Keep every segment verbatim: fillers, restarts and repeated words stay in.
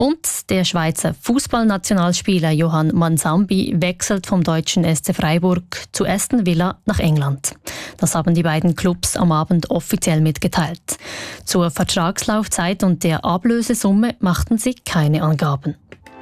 Und der Schweizer Fußballnationalspieler Johann Mansambi wechselt vom deutschen S C Freiburg zu Aston Villa nach England. Das haben die beiden Clubs am Abend offiziell mitgeteilt. Zur Vertragslaufzeit und der Ablösesumme machten sie keine Angaben.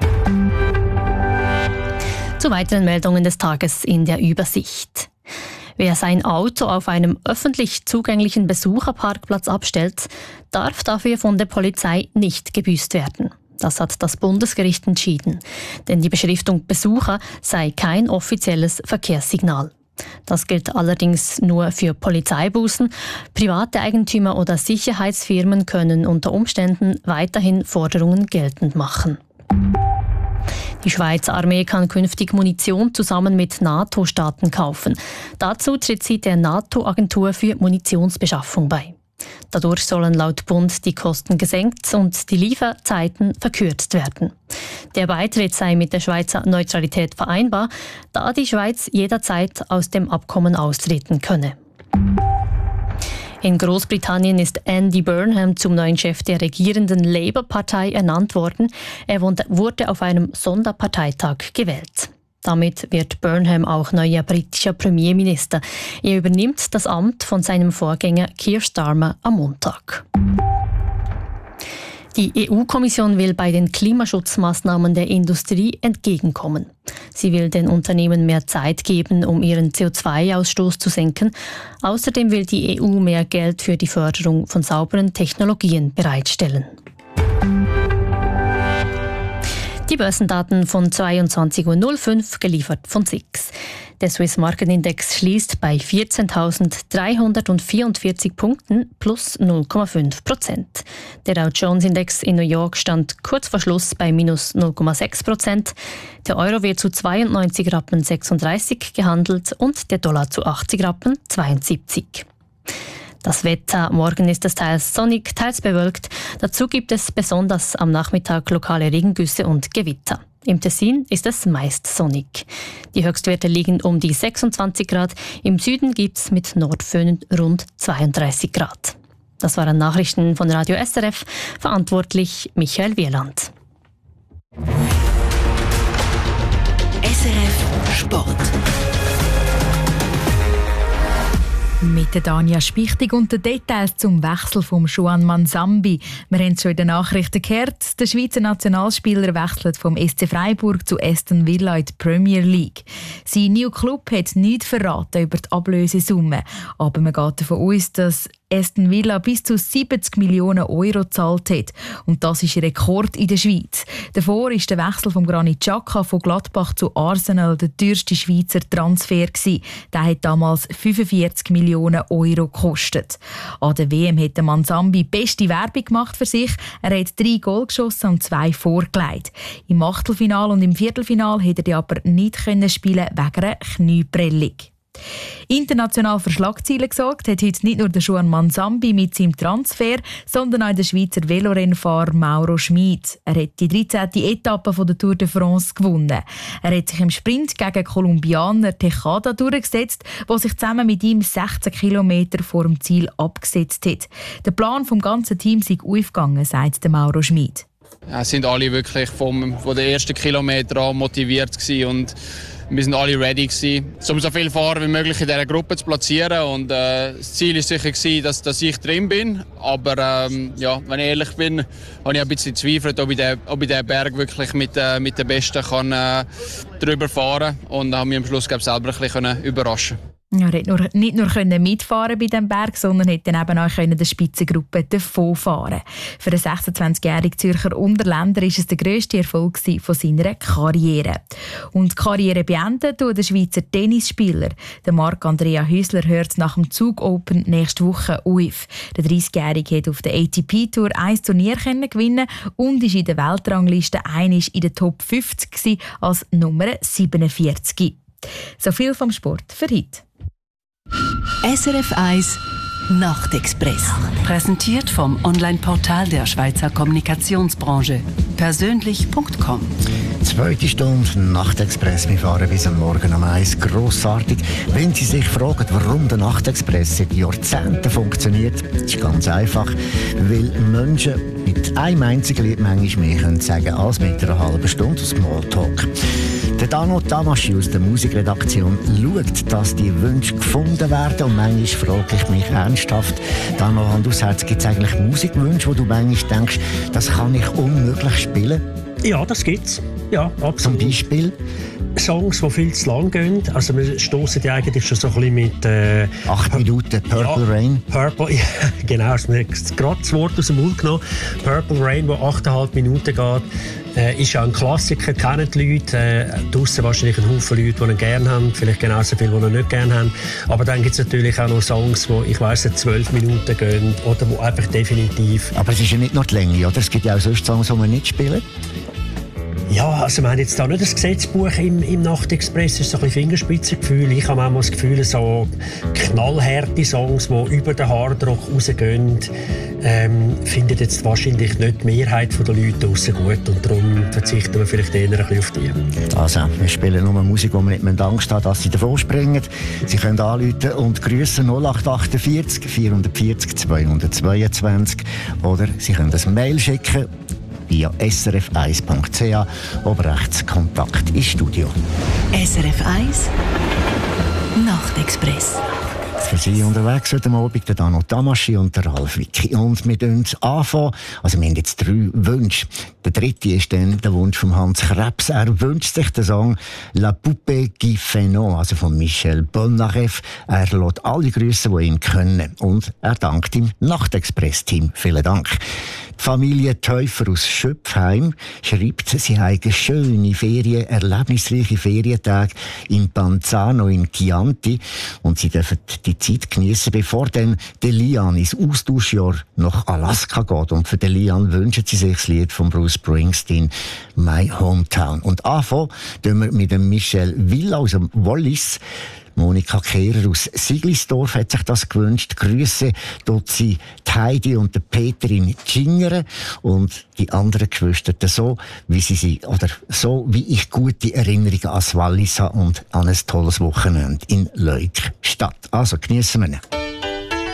Zu weiteren Meldungen des Tages in der Übersicht. Wer sein Auto auf einem öffentlich zugänglichen Besucherparkplatz abstellt, darf dafür von der Polizei nicht gebüßt werden. Das hat das Bundesgericht entschieden. Denn die Beschriftung Besucher sei kein offizielles Verkehrssignal. Das gilt allerdings nur für Polizeibußen. Private Eigentümer oder Sicherheitsfirmen können unter Umständen weiterhin Forderungen geltend machen. Die Schweizer Armee kann künftig Munition zusammen mit NATO-Staaten kaufen. Dazu tritt sie der NATO-Agentur für Munitionsbeschaffung bei. Dadurch sollen laut Bund die Kosten gesenkt und die Lieferzeiten verkürzt werden. Der Beitritt sei mit der Schweizer Neutralität vereinbar, da die Schweiz jederzeit aus dem Abkommen austreten könne. In Großbritannien ist Andy Burnham zum neuen Chef der regierenden Labour-Partei ernannt worden. Er wurde auf einem Sonderparteitag gewählt. Damit wird Burnham auch neuer britischer Premierminister. Er übernimmt das Amt von seinem Vorgänger Keir Starmer am Montag. Die E U-Kommission will bei den Klimaschutzmaßnahmen der Industrie entgegenkommen. Sie will den Unternehmen mehr Zeit geben, um ihren C O zwei Ausstoß zu senken. Außerdem will die E U mehr Geld für die Förderung von sauberen Technologien bereitstellen. Die Börsendaten von zweiundzwanzig Uhr null fünf, geliefert von S I X. Der Swiss Market Index schließt bei vierzehntausenddreihundertvierundvierzig Punkten plus null Komma fünf Prozent. Der Dow Jones Index in New York stand kurz vor Schluss bei minus null Komma sechs Prozent. Der Euro wird zu zweiundneunzig Rappen sechsunddreißig gehandelt und der Dollar zu achtzig Rappen zweiundsiebzig. Das Wetter: Morgen ist es teils sonnig, teils bewölkt. Dazu gibt es besonders am Nachmittag lokale Regengüsse und Gewitter. Im Tessin ist es meist sonnig. Die Höchstwerte liegen um die sechsundzwanzig Grad. Im Süden gibt es mit Nordföhn rund zweiunddreißig Grad. Das waren Nachrichten von Radio S R F. Verantwortlich Michael Wieland. S R F Sport. Mit der Dania Spichtig und den Details zum Wechsel von Juan Mansambi. Wir haben es schon in den Nachrichten gehört. Der Schweizer Nationalspieler wechselt vom S C Freiburg zu Aston Villa in die Premier League. Sein neuer Club hat nichts verraten über die Ablösesumme. Aber man geht davon aus, dass Aston Villa bis zu siebzig Millionen Euro gezahlt hat. Und das ist ein Rekord in der Schweiz. Davor war der Wechsel von Granit Xhaka von Gladbach zu Arsenal der teuerste Schweizer Transfer gewesen. Der hat damals fünfundvierzig Millionen Euro gekostet. An der W M hat der Mansambi beste Werbung gemacht für sich. Er hat drei Goal geschossen und zwei vorgelegt. Im Achtelfinal und im Viertelfinal hätte er aber nicht spielen wegen einer Knieprellung. International für Schlagzeilen gesorgt hat heute nicht nur der Juan Mansambi mit seinem Transfer, sondern auch der Schweizer Velorennfahrer Mauro Schmid. Er hat die dreizehnte Etappe von der Tour de France gewonnen. Er hat sich im Sprint gegen Kolumbianer Tejada durchgesetzt, der sich zusammen mit ihm sechzehn Kilometer vor dem Ziel abgesetzt hat. Der Plan vom ganzen Team sei aufgegangen, sagt der Mauro Schmid. Ja, sind alle wirklich vom, von den ersten Kilometern an motiviert gewesen und wir sind alle ready gewesen, um so viele Fahrer wie möglich in dieser Gruppe zu platzieren. Und, äh, das Ziel war sicher gewesen, dass, dass ich drin bin. Aber ähm, ja, wenn ich ehrlich bin, habe ich ein bisschen gezweifelt, ob ich den, ob ich den Berg wirklich mit, äh, mit den Besten kann, äh, drüber fahren kann. Und habe mich am Schluss glaub, selber ein bisschen überraschen können. Ja, er konnte nicht nur mitfahren bei diesem Berg, sondern konnte dann eben auch der Spitzengruppe davonfahren. Für den sechsundzwanzigjährigen Zürcher Unterländer war es der grösste Erfolg von seiner Karriere. Und die Karriere beenden tut der Schweizer Tennisspieler. Der Marc-Andrea Hüsler hört nach dem Zug Open nächste Woche auf. Der dreißigjährige hat auf der A T P-Tour ein Turnier gewinnen und ist in der Weltrangliste einmal in der Top fünfzig gewesen, als Nummer siebenundvierzig. So viel vom Sport für heute. S R F eins Nachtexpress. Präsentiert vom Online-Portal der Schweizer Kommunikationsbranche. persönlich punkt com. Zweite Stunde Nachtexpress. Wir fahren bis am Morgen um eins. Grossartig. Wenn Sie sich fragen, warum der Nachtexpress seit Jahrzehnten funktioniert, ist ganz einfach. Weil Menschen mit einem einzigen Lied manchmal mehr können sagen als mit einer halben Stunde Smalltalk. Der Dano Tamaschi aus der Musikredaktion schaut, dass die Wünsche gefunden werden. Und manchmal frage ich mich ernsthaft, Dano, Hand aufs Herz, gibt es eigentlich Musikwünsche, wo du manchmal denkst, das kann ich unmöglich spielen? Ja, das gibt's. Ja, absolut. Zum Beispiel? Songs, die viel zu lang gehen. Also wir stossen ja eigentlich schon so ein bisschen mit... Äh, Acht Minuten Purple ja, Rain. Purple, ja, genau. Also mir hat gerade das Wort aus dem Mund genommen. Purple Rain, wo achteinhalb Minuten geht, äh, ist ja ein Klassiker, kennen die Leute. Äh, draussen wahrscheinlich ein Haufen Leute, die ihn gerne haben. Vielleicht genauso viele, die ihn nicht gerne haben. Aber dann gibt es natürlich auch noch Songs, die, ich weiss, zwölf Minuten gehen oder die einfach definitiv... Aber es ist ja nicht nur die Länge, oder? Es gibt ja auch sonst Songs, die man nicht spielen. Ja, also wir haben jetzt da nicht das Gesetzbuch im, im Nachtexpress, es ist so ein bisschen Fingerspitzengefühl. Ich habe manchmal das Gefühl, so knallharte Songs, die über den Hardrock rausgehen, ähm, findet jetzt wahrscheinlich nicht die Mehrheit der Leute draussen gut und darum verzichten wir vielleicht eher ein bisschen auf die. Also, wir spielen nur Musik, wo man nicht Angst hat, dass sie davon springen. Sie können anrufen und grüßen null acht achtundvierzig vierhundertvierzig zweihundertzweiundzwanzig oder Sie können ein Mail schicken via s r f eins punkt c h, oben rechts Kontakt ins Studio. S R F eins Nachtexpress. Für Sie unterwegs heute Abend der Dano Tamaschi und der Ralf Wicki. Und wir fangen anfangen. Also wir haben jetzt drei Wünsche. Der dritte ist dann der Wunsch von Hans Krebs. Er wünscht sich den Song «La Poupée qui fait non», also von Michel Polnareff. Er lässt alle grüßen, die ihn können. Und er dankt im Nachtexpress-Team. Vielen Dank. Die Familie Täufer aus Schöpfheim schreibt, sie haben schöne Ferien, erlebnisreiche Ferientage in Panzano in Chianti und sie dürfen die Zeit geniessen, bevor dann der Lian ins Austauschjahr nach Alaska geht. Und für den Lian wünschen sie sich das Lied von Bruce Springsteen «My Hometown». Und anfangen tun wir mit dem Michel Villa aus dem Wallis. Monika Kehrer aus Siglisdorf hat sich das gewünscht. Grüße dort sie Heidi und der Peter in Tschingeren und die anderen Geschwister so, wie sie sie, oder so, wie ich gute Erinnerungen an das Wallis habe und an ein tolles Wochenende in Leukstadt. Also geniessen wir ihn.